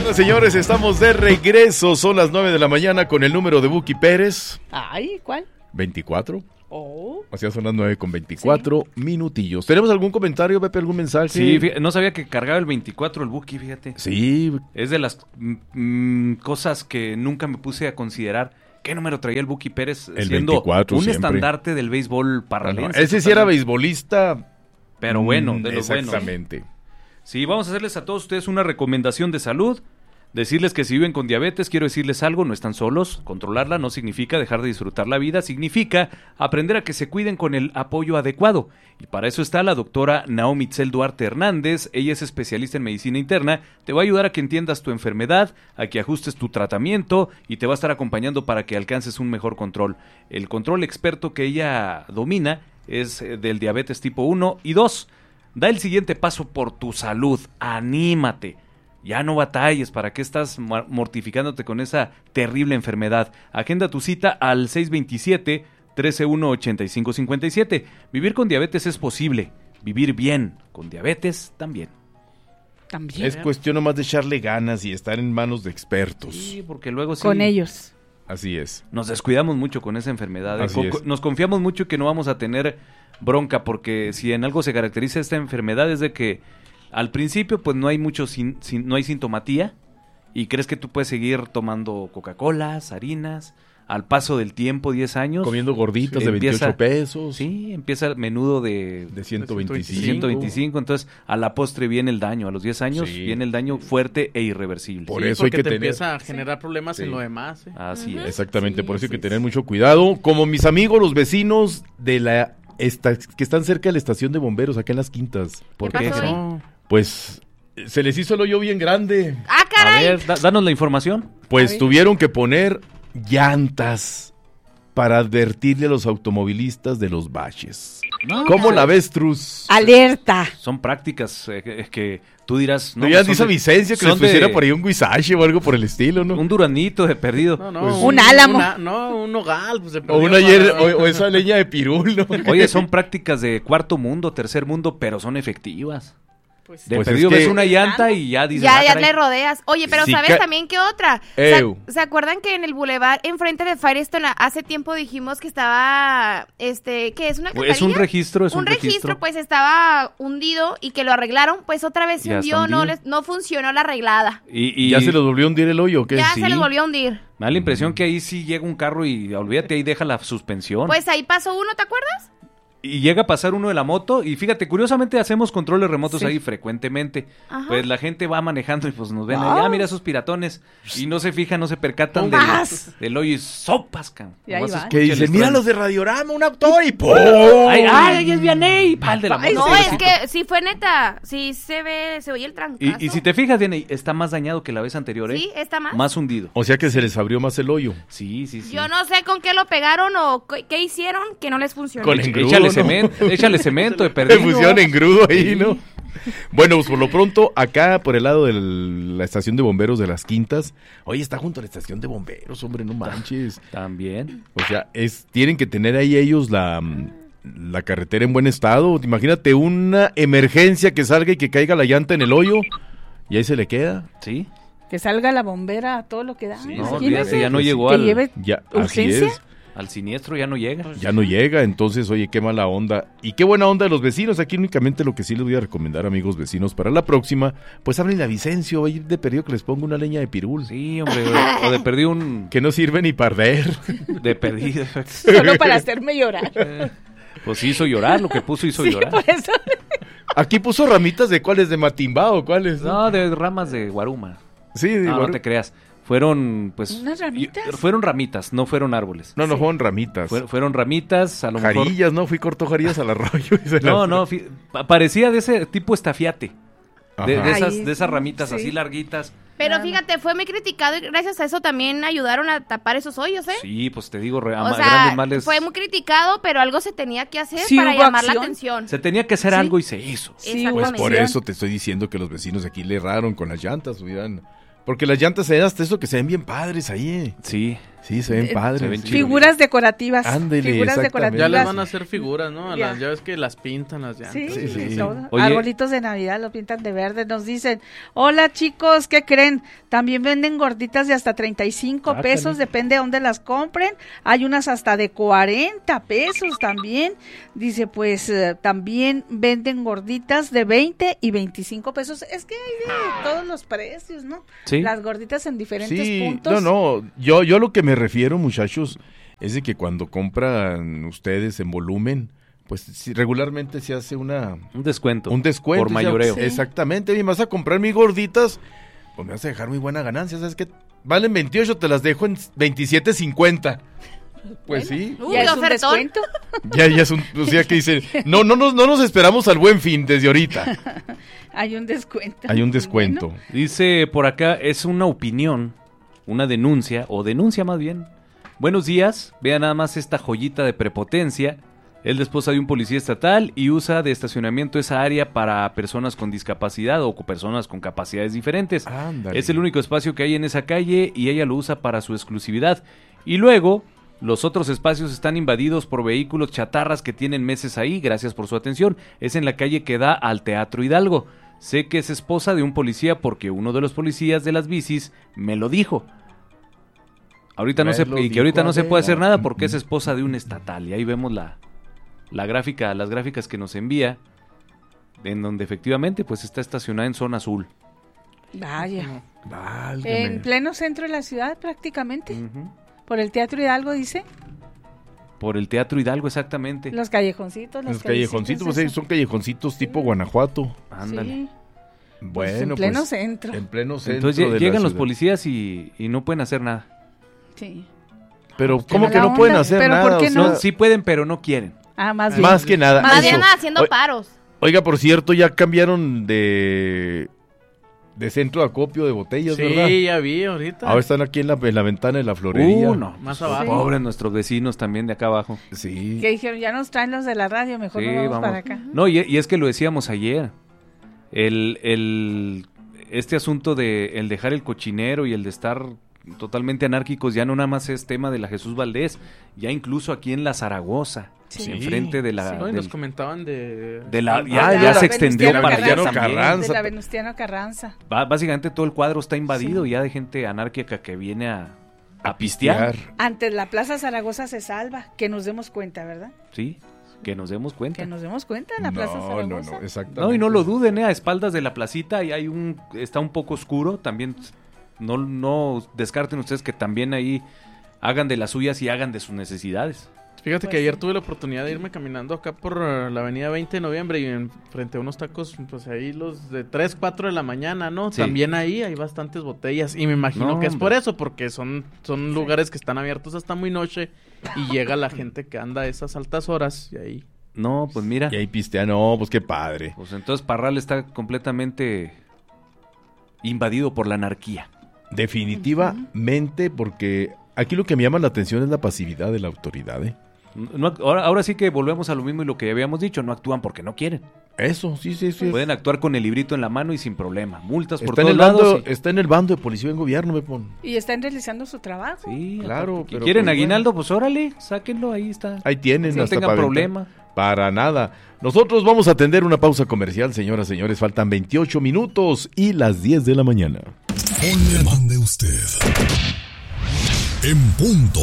Señoras y señores, estamos de regreso. Son las 9 de la mañana con el número de Buki Pérez. Ay, ¿cuál? 24. Oh. O sea, son las 9:24 minutillos. ¿Tenemos algún comentario, Pepe? ¿Algún mensaje? Sí, no sabía que cargaba el 24 el Buki, fíjate. Sí. Es de las cosas que nunca me puse a considerar. ¿Qué número traía el Buki Pérez? El siendo 24 un siempre. estandarte del béisbol parralense. Ese sí era beisbolista. Pero bueno, de los buenos. Exactamente. Sí, vamos a hacerles a todos ustedes una recomendación de salud. Decirles que si viven con diabetes, quiero decirles algo, no están solos. Controlarla no significa dejar de disfrutar la vida, significa aprender a que se cuiden con el apoyo adecuado. Y para eso está la doctora Naomi Itzel Duarte Hernández. Ella es especialista en medicina interna. Te va a ayudar a que entiendas tu enfermedad, a que ajustes tu tratamiento y te va a estar acompañando para que alcances un mejor control. El control experto que ella domina es del diabetes tipo 1 y 2. Da el siguiente paso por tu salud. Anímate. Ya no batalles, ¿para qué estás mortificándote con esa terrible enfermedad? Agenda tu cita al 627-131-8557. Vivir con diabetes es posible. Vivir bien con diabetes también. También. Es cuestión nomás de echarle ganas y estar en manos de expertos. Sí, porque luego sí. Con ellos. Así es. Nos descuidamos mucho con esa enfermedad. Así es. Nos confiamos mucho que no vamos a tener bronca, porque si en algo se caracteriza esta enfermedad es de que al principio pues no hay no hay sintomatía y crees que tú puedes seguir tomando Coca-Colas, harinas, al paso del tiempo, 10 años. Comiendo gorditas de 28 pesos. Sí, empieza el menudo de 125, entonces a la postre viene el daño, a los 10 años viene el daño fuerte e irreversible. Por eso hay que te tener... empieza a generar problemas en lo demás. Así es. Exactamente, por eso hay que tener mucho cuidado. Como mis amigos, los vecinos de que están cerca de la estación de bomberos, acá en Las Quintas. ¿Por ¿Qué qué? pasó ahí? Pues se les hizo el hoyo bien grande. ¡Ah, A caray! ver, danos la información. Pues tuvieron que poner llantas para advertirle a los automovilistas de los baches. No, ¿Cómo la ves, Truz? Alerta. son prácticas que tú dirás... No, ya son dice a de- Vicencia que son les pusiera de por ahí un guisache o algo por el estilo, ¿no? un duranito de perdido. No, Pues, un álamo. Un nogal. Pues, O esa leña de pirul, ¿no? Oye, son prácticas de cuarto mundo, tercer mundo, pero son efectivas. Pues, De Pues perdido es que- ves una llanta y ya dices... Ya, "Ah, ya caray". le rodeas. Oye, pero Sí, ¿sabes también qué otra? Ew. ¿Se acuerdan que en el bulevar enfrente de Firestone hace tiempo dijimos que estaba, ¿qué es una Es un alcantarilla? registro, Un registro, pues estaba hundido y que lo arreglaron, pues otra vez se Ya está hundió, hundido. no funcionó la arreglada. Y ¿Ya se les volvió a hundir el hoyo o qué? Ya sí. se les volvió a hundir. me da la impresión que ahí sí llega un carro y olvídate, ahí deja la suspensión. Pues ahí pasó uno, ¿te acuerdas? Y llega a pasar uno de la moto y fíjate, curiosamente hacemos controles remotos ahí frecuentemente. Ajá. Pues la gente va manejando y pues nos ven ahí, mira esos piratones. Y no se fijan, no se percatan del hoyo y sopas, cabrón. Y ahí Nomás van. Que escucha el dicen, mira estruendo. los de Radiorama, un autor y ¡pum! ¡Ay, es Vianey! ¡Pal de la moto! No, pobrecito. es que sí fue neta, sí se oye el trancazo. Y si te fijas, Vianey, está más dañado que la vez anterior, ¿eh? Sí, está más. Más hundido. O sea que se les abrió más el hoyo. Sí. Yo no sé con qué lo pegaron o qué hicieron que no les funcionó. Con engrudo, Échale ¿no? échale cemento de Le perdido. pusieron engrudo ahí, ¿no? Bueno, pues por lo pronto, acá por el lado de la estación de bomberos de Las Quintas, oye, está junto a la estación de bomberos, hombre, no manches. También. O sea, tienen que tener ahí ellos la carretera en buen estado. Imagínate una emergencia que salga y que caiga la llanta en el hoyo y ahí se le queda. Sí. Que salga la bombera a todo lo que da. Sí, No, Imagínate. olvídate, ya no llegó Que lleve Ya, así urgencia. es. al siniestro, ya no llega. Ya no llega, entonces, oye, qué mala onda. Y qué buena onda de los vecinos. Aquí únicamente lo que sí les voy a recomendar, amigos vecinos, para la próxima, pues háblenle a Vicencio, va a ir de perdido que les ponga una leña de pirul. Sí, hombre, o de perdido un... Que no sirve ni para arder. De perdido. Solo para hacerme llorar. Pues hizo llorar, lo que puso hizo Sí, llorar. por eso. Aquí puso ramitas de cuáles, de Matimbao, cuáles. No, de ramas de guaruma. Sí, de No, no te creas. Fueron, pues... ¿Unas ramitas? Fueron ramitas, no fueron árboles. No, fueron ramitas. Fueron ramitas, a lo mejor... Jarillas, ¿no? Fui cortó jarillas al arroyo. Y se No, las- no, parecía de ese tipo estafiate. De Ajá. esas ramitas sí. así larguitas. Pero Claro. fíjate, fue muy criticado y gracias a eso también ayudaron a tapar esos hoyos, ¿eh? Sí, pues te digo, O grandes sea, males. fue muy criticado, pero algo se tenía que hacer Sí, para hubo llamar la acción. atención. Se tenía que hacer Sí. algo y se hizo. Sí, Pues Exactamente. por eso te estoy diciendo que los vecinos aquí le erraron con las llantas, hubieran... Porque las llantas hasta eso que se ven bien padres ahí, Sí. Sí, se ven padres. se ven chidos. Figuras decorativas. Ándele, Figuras exactamente. Ya decorativas. les van a hacer figuras, ¿no? Ya. Ya ves que las pintan las llantas. Sí, Sí. todo. Oye. Arbolitos de Navidad lo pintan de verde. Nos dicen, hola chicos, ¿qué creen? También venden gorditas de hasta 35 pesos, depende de dónde las compren. Hay unas hasta de 40 pesos también. Dice, pues también venden gorditas de 20 y 25 pesos. Es que hay de todos los precios, ¿no? Sí. Las gorditas en diferentes Sí, puntos. no, yo a lo que me refiero, muchachos, es de que cuando compran ustedes en volumen, pues sí, regularmente se hace Un descuento. un descuento. Por mayoreo. Sí. Exactamente, oye, me vas a comprar mis gorditas, pues me vas a dejar muy buena ganancia, ¿sabes qué? Valen 28, te las dejo en 27.50. Pues sí, Uy, Ya es un ofertón. descuento. ya es un, o sea que dicen, no nos esperamos al Buen Fin desde ahorita. Hay un descuento. Hay un descuento. Bueno, Dice por acá, es una opinión, una denuncia más bien. Buenos días, vea nada más esta joyita de prepotencia. Es la esposa de un policía estatal y usa de estacionamiento esa área para personas con discapacidad o personas con capacidades diferentes. Ándale. Es el único espacio que hay en esa calle y ella lo usa para su exclusividad. Y luego, los otros espacios están invadidos por vehículos chatarras que tienen meses ahí. Gracias por su atención. Es en la calle que da al Teatro Hidalgo. Sé que es esposa de un policía porque uno de los policías de las bicis me lo dijo. Ahorita no Me se, lo y que ahorita dijo no se puede hacer Adela. nada porque es esposa de un estatal. Y ahí vemos la gráfica, las gráficas que nos envía, en donde efectivamente pues está estacionada en zona azul. vaya. Válgame. En pleno centro de la ciudad prácticamente. Ujú. Por el Teatro Hidalgo, dice. Por el Teatro Hidalgo, exactamente. Los callejoncitos. Los callejoncitos, pues calecitos, son callejoncitos tipo Guanajuato. Ándale. Sí, Bueno, en pleno pues, centro. en pleno centro Entonces de la llegan los ciudad. policías y no pueden hacer nada. Sí. Pero Qué ¿cómo que mala no pueden onda, hacer pero nada? ¿por qué O sea, no? No, sí pueden, pero no quieren. Ah, más bien. más que nada. Más eso. bien haciendo paros. Oiga, por cierto, ya cambiaron de centro de acopio de botellas, ¿verdad? Sí, ya vi ahorita. Ahora están aquí en la ventana de la florería. No. Más abajo. Pobres nuestros vecinos también de acá abajo. Sí. Que dijeron, ya nos traen los de la radio, mejor Sí, no vamos, vamos. para acá. No, y es que lo decíamos ayer. Este asunto de el dejar el cochinero y el de estar totalmente anárquicos ya no nada más es tema de la Jesús Valdés, ya incluso aquí en la Zaragoza, Sí. enfrente de la... No, y del- nos comentaban de... de la- Ah, ya de la se extendió Venustiano para allá Carranza. también. Carranza. De la Venustiano Carranza. Básicamente todo el cuadro está invadido ya de gente anárquica que viene a pistear. Antes la Plaza Zaragoza se salva, que nos demos cuenta, ¿verdad? Sí, que nos demos cuenta. Que nos demos cuenta en la Plaza Zaragoza. No, exactamente. No, y no lo duden, a espaldas de la placita y está un poco oscuro, también no descarten ustedes que también ahí hagan de las suyas y hagan de sus necesidades. Fíjate que Pues ayer sí. tuve la oportunidad de irme caminando acá por la avenida 20 de noviembre y frente a unos tacos, pues ahí los de 3, 4 de la mañana, ¿no? Sí. También ahí hay bastantes botellas y me imagino No, que es hombre. por eso, porque son lugares que están abiertos hasta muy noche y llega la gente que anda a esas altas horas y ahí... No, pues mira, Y ahí pistean, no, pues qué padre. pues entonces Parral está completamente invadido por la anarquía. Definitivamente, porque aquí lo que me llama la atención es la pasividad de la autoridad, ¿eh? Ahora sí que volvemos a lo mismo y lo que habíamos dicho, no actúan porque no quieren. Eso, sí. Pueden actuar con el librito en la mano y sin problema. Multas por Está en, todos el lados. bando, está en el bando de policía en gobierno, me pone. Y están realizando su trabajo. Sí, Claro, aparte, pero ¿quieren pues, aguinaldo? Pues órale, sáquenlo, ahí está. Ahí tienen No hasta tengan para problema. aventar. Para nada. Nosotros vamos a atender una pausa comercial, señoras, señores. Faltan 28 minutos y las 10 de la mañana. Ponle mande usted. En punto.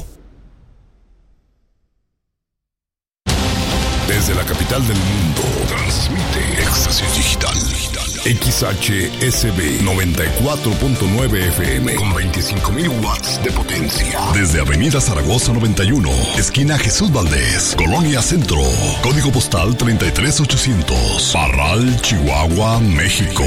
Desde la capital del mundo, transmite Éxtasis Digital. XHSB 94.9 FM con 25.000 watts de potencia. Desde Avenida Zaragoza 91, esquina Jesús Valdés, Colonia Centro. Código postal 33800. Parral, Chihuahua, México.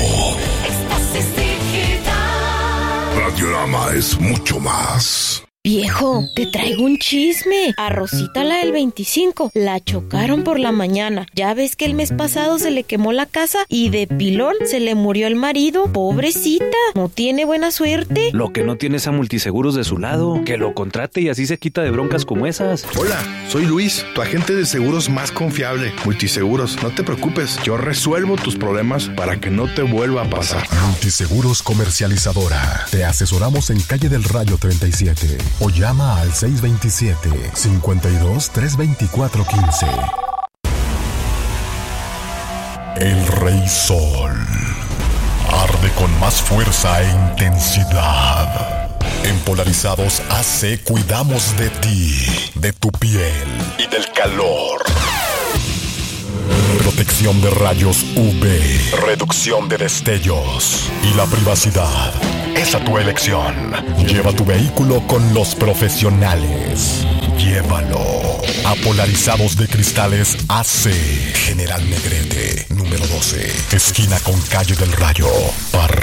Radiorama es mucho más. Viejo, te traigo un chisme. A Rosita, la del 25, la chocaron por la mañana. Ya ves que el mes pasado se le quemó la casa y de pilón se le murió el marido. Pobrecita, no tiene buena suerte. Lo que no tiene es a Multiseguros de su lado. Que lo contrate y así se quita de broncas como esas. Hola, soy Luis, tu agente de seguros más confiable. Multiseguros, no te preocupes, yo resuelvo tus problemas para que no te vuelva a pasar. Multiseguros Comercializadora. Te asesoramos en calle del Rayo 37. o llama al 627-52-324-15. El Rey Sol arde con más fuerza e intensidad. En Polarizados AC cuidamos de ti, de tu piel y del calor. Protección de rayos UV, reducción de destellos y la privacidad. Esa tu elección. Lleva tu vehículo con los profesionales. Llévalo a Polarizados de Cristales AC, General Negrete, número 12, esquina con Calle del Rayo, Parral.